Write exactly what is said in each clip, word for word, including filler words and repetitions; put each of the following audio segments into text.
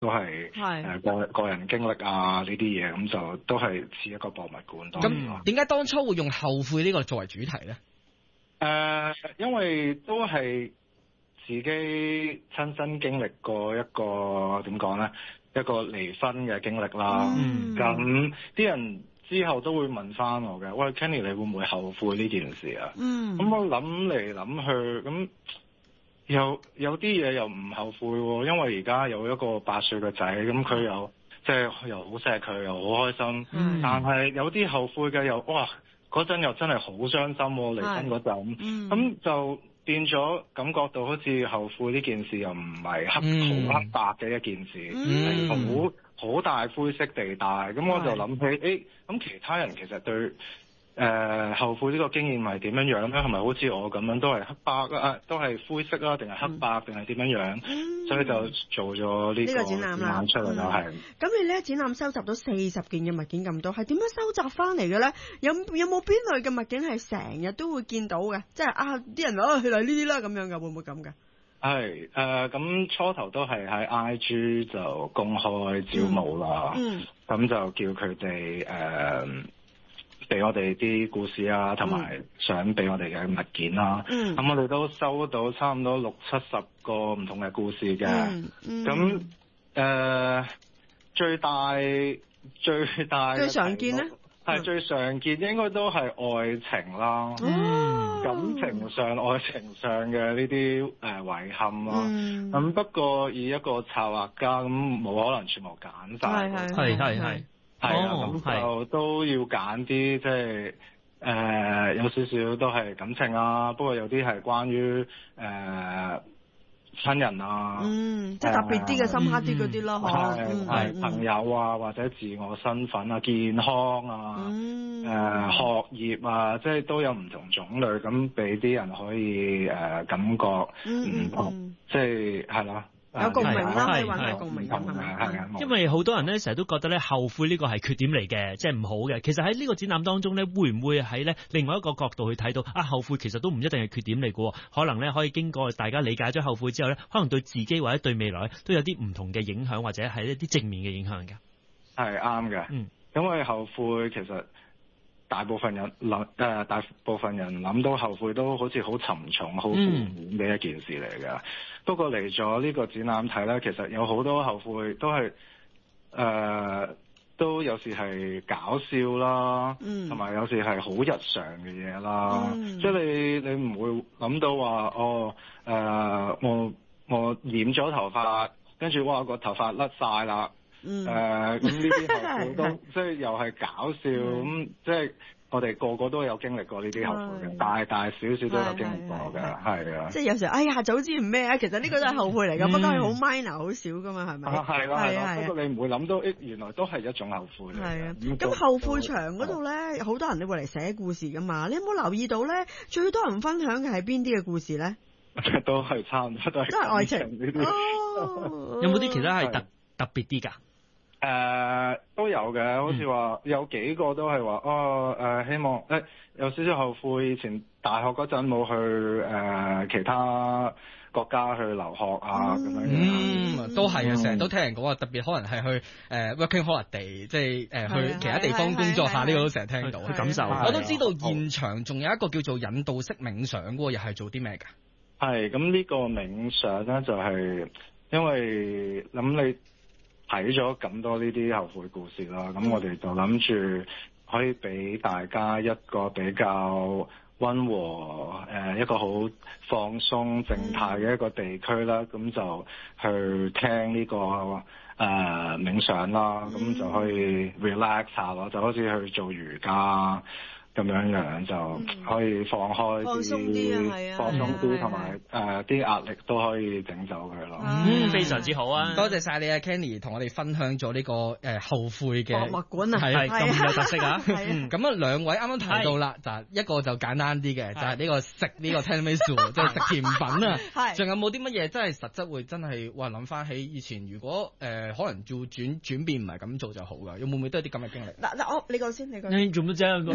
都係誒個個人經歷啊呢啲嘢，咁就都係似一個博物館。 咁點解當初會用後悔呢個作為主題咧？誒、 呃，因為都係自己親身經歷過一個點講咧，一個離婚嘅經歷啦。咁、嗯、啲人之後都會問翻我嘅，喂 Kenny 你會唔會後悔呢件事啊？嗯，咁我諗嚟諗去，咁有有啲嘢又唔後悔喎，因為而家有一個八歲嘅仔，咁佢又即係又好錫佢，又好開心。嗯，但係有啲後悔嘅又哇，嗰陣又真係好傷心喎，離婚嗰陣。嗯，咁就變咗感覺到好似後悔呢件事又唔係黑好、嗯、黑白嘅一件事，係好好大灰色地帶。咁我就諗起，誒咁其他人其實對誒、呃、後悔呢個經驗係點樣樣咧？係咪好似我咁樣都係黑白啊？都係灰色啊？定係黑白？定係點樣樣？嗯、所以就做咗呢、這個、個展覽啦，出嚟就係。 咁、嗯、你咧展覽收集到四十件嘅物件咁多，係點樣收集翻嚟嘅咧？有有冇邊類嘅物件係成日都會見到嘅？即係啊啲人啊去嚟呢啲啦咁樣嘅，會唔會咁嘅？ 係誒，咁、呃、初頭都係喺 I G 就公開招募啦，咁、嗯嗯、就叫佢哋誒俾我哋啲故事啊，同埋想俾我哋嘅物件啦。咁、嗯、我哋都收到差唔多六七十個唔同嘅故事嘅。咁、嗯、誒、嗯呃、最大最大最常見咧？ 係最常見應該都係愛情啦、嗯，感情上、愛情上嘅呢啲誒遺憾啦。咁、嗯嗯、不過以一個策劃家咁冇可能全部揀晒， 係係係係係啊，咁就都要揀啲即係誒有少少都係感情啊，不過有啲係關於誒。呃親人啊，嗯， 即係特別啲嘅、呃、深刻啲嗰啲咯，嗬、 嗯，係、嗯、朋友啊，或者自我身份啊、健康啊、誒、嗯呃、學業啊，即係都有唔同種類，咁俾啲人可以誒、呃、感覺唔同，嗯嗯、即係係啦。 有共鳴啦，可以揾到共鳴咁係咪？ 因為好多人咧成日都覺得咧後悔呢個係缺點嚟嘅，即係唔好嘅。其實喺呢個展覽當中咧，會唔會喺咧另外一個角度去睇到啊？後悔其實都唔一定係缺點嚟嘅，可能咧可以經過大家理解咗後悔之後咧，可能對自己或者對未來都有啲唔同嘅影響，或者係一啲正面嘅影響嘅。 係啱嘅，嗯，因為後悔其實大部分人諗誒、呃，大部分人諗到後悔都好似好沉重、好負面嘅一件事嚟嘅。不過嚟咗呢個展覽睇咧，其實有好多後悔都係誒、呃，都有時係搞笑啦，同、嗯、埋有，有時係好日常嘅嘢啦。嗯、即係你你唔會諗到話哦誒、呃，我我染咗頭髮，跟住哇個頭髮甩晒啦。誒咁呢啲後悔都即係又係搞笑咁、嗯，即係。我哋個個都有經歷過呢啲後悔嘅，大大小小都有經歷過嘅，係啊。 即係有時候，哎呀，早知唔咩啊！其實呢個都係後悔嚟㗎、嗯，不過係好 minor 好少噶嘛，係咪？ 係啦係啦，不過你唔會諗到，誒原來都係一種後悔嚟。係啊， 咁後悔場嗰度咧，好多人都會嚟寫故事㗎嘛。你有冇留意到咧？最多人分享嘅係邊啲嘅故事咧？ 都係差唔多，都係都係愛情呢啲。 哦、 有冇啲其他係特特別啲㗎？ 誒、呃、都有嘅，好似話有幾個都係話哦誒、呃、希望誒、欸、有少少後悔以前大學嗰陣冇去誒、呃、其他國家去留學啊咁、嗯、樣嗯，嗯都係啊，成日都聽人講啊，特別可能係去誒、呃、working holiday，即係誒、呃、去其他地方工作下，呢、這個都成日聽到去感受。我都知道現場仲有一個叫做引導式冥想嘅喎，又係做啲咩㗎？ 係咁呢個冥想咧，就係、是、因為諗你。睇咗咁多呢啲後悔故事啦，咁我哋就諗住可以俾大家一個比較溫和、呃、一個好放鬆靜態嘅一個地區啦，咁就去聽呢、這個誒、呃、冥想啦，咁就可以 relax 下咯，就好似去做瑜伽咁樣樣就可以放開啲、放鬆啲，係啊，放鬆啲，同埋誒啲壓力都可以整走佢咯。 嗯，非常之好啊！ 多謝晒你啊 Kenny 同我哋分享咗呢、這個誒、呃、後悔嘅博物館啊， 係咁有特色啊！咁啊、 嗯， 兩位啱啱提到啦，就一個就簡單啲嘅，就係、是、呢個食呢個 tiramisu 即係食甜品啊。係，仲有冇啲乜嘢真係實質會真係哇諗翻起以前，如果誒、呃、可能要轉轉變唔係咁做就好噶？有冇會都有啲咁嘅經歷？ 嗱嗱，我你講先，你講。 你做乜啫？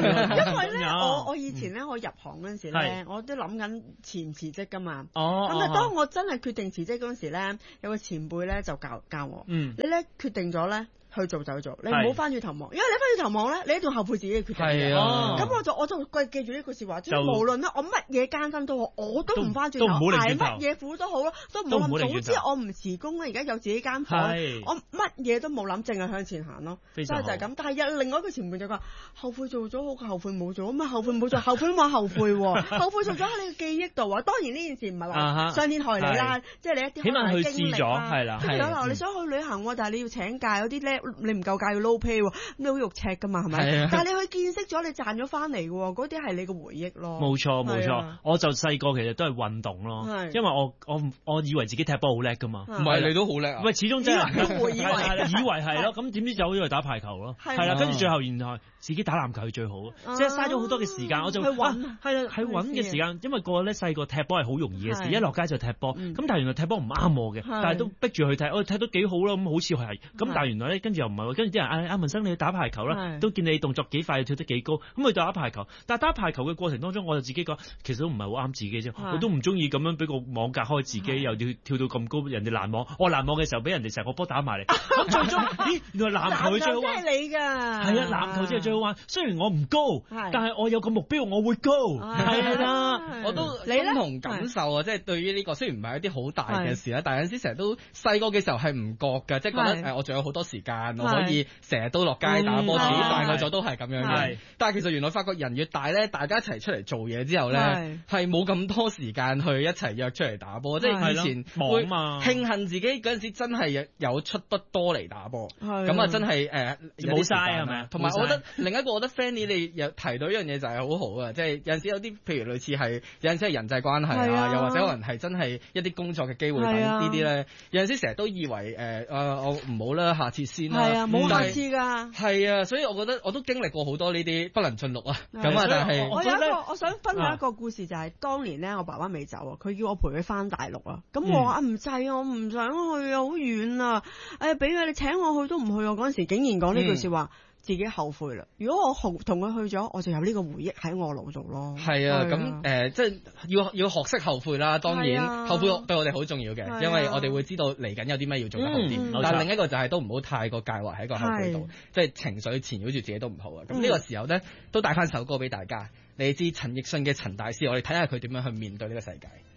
因為咧，我我以前咧，我入行嗰陣時咧，我都諗緊辭唔辭職噶嘛。哦。咁啊，當我真係決定辭職嗰陣時咧，有個前輩咧就教教我，嗯，你咧決定咗咧。去做就做，你唔好翻轉頭望，因為你翻轉頭望咧，你一定後悔自己嘅決定嘅。咁、啊、我就我就記住呢句説話，即係無論咧我乜嘢艱辛都好，我都唔翻轉頭，捱乜嘢苦都好咯，都唔好諗。總之我唔辭工咧，而家有自己間房，我乜嘢都冇諗，淨係向前行咯。所以就係咁。但係有另外一個前輩就話：後悔做咗好過後悔冇做，咁啊後悔冇做，後悔都話後悔喎，後悔做咗喺你嘅記憶度啊。當然呢件事唔係話上天害你啦，即係你一啲起碼去試咗，係啦。係啦，你想去旅行，但係你要請假嗰啲咧。你唔夠價要撈 pay 喎，咁你好肉赤噶嘛，係咪？但係你去見識咗，你賺咗翻嚟嘅喎，嗰啲係你嘅回憶咯。冇錯冇錯，我就細個其實都係運動咯，因為我我我以為自己踢波好叻噶嘛，唔係你都好叻啊？喂，始終真係以為以為係咯，咁點知就以為打排球咯，係啦，跟住最後原來自己打籃球係最好，即係嘥咗好多嘅時間，我就去揾係啦，喺揾嘅時間，因為個咧細個踢波係好容易嘅事，一落街就踢波，咁但係原來踢波唔啱我嘅，但係都逼住去踢，我踢得幾好咯，咁好似係，咁但係原來咧跟住又唔係。跟住啲人嗌阿文生你去打排球啦，都見你動作幾快，跳得幾高，咁去打排球。但係打排球嘅過程當中，我就自己講，其實都唔係好啱自己啫。我都唔中意咁樣俾個網隔開自己，又要跳到咁高，人哋攔網，我攔網嘅時候俾人哋成個波打埋嚟。咁最終，咦？原來籃球最好玩。籃球真係你㗎。係啊，籃球真係最好玩。雖然我唔高，但係我有個目標，我會高。係啦，我都認同感受啊！即係對於呢個雖然唔係一啲好大嘅事啦，但係有陣時成日都細個嘅時候係唔覺㗎，即係覺得誒我仲有好多時間。可以成日都落街打波，自己大個咗都係咁樣嘅。但係其實原來發覺人越大咧，大家一齊出嚟做嘢之後咧，係冇咁多時間去一齊約出嚟打波。即係以前會慶幸自己嗰陣時真係有出得多嚟打波。咁啊真係誒冇嘥係咪？同埋我覺得另一個我覺得 Fanny 你又提到一樣嘢就係好好啊！即係有陣時有啲譬如類似係有陣時係人際關係啊，又或者可能係真係一啲工作嘅機會等呢啲咧。有陣時成日都以為誒啊我唔好啦，下次先啦。係啊，冇下次㗎。係啊，所以我覺得我都經歷過好多呢啲不能進錄啊。咁啊，但係我有一個我想分享一個故事，就係當年咧，我爸爸未走啊，佢叫我陪佢翻大陸啊。咁我話唔制啊，我唔想去啊，好遠啊。誒，俾佢你請我去都唔去啊。嗰陣時竟然講呢句説話。自己後悔啦！如果我同同佢去咗，我就有呢個回憶喺我腦度咯。係啊，咁誒、啊呃，即係要要學識後悔啦。當然，啊、後悔對我哋好重要嘅，啊、因為我哋會知道嚟緊有啲咩要做得好啲。嗯、但係另一個就係都唔好太過介懷喺個後悔度，即係情緒纏繞住自己都唔好啊。咁呢個時候咧，都帶翻首歌俾大家。你知陳奕迅嘅陳大師，我哋睇下佢點樣去面對呢個世界。